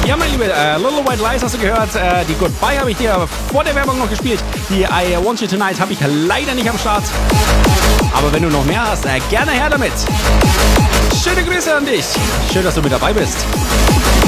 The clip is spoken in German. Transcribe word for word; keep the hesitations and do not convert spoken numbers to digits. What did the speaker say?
Ja, mein Liebe, äh, Little White Lies hast du gehört. Äh, die Goodbye habe ich dir vor der Werbung noch gespielt. Die I Want You Tonight habe ich leider nicht am Start. Aber wenn du noch mehr hast, äh, gerne her damit. Schöne Grüße an dich. Schön, dass du mit dabei bist.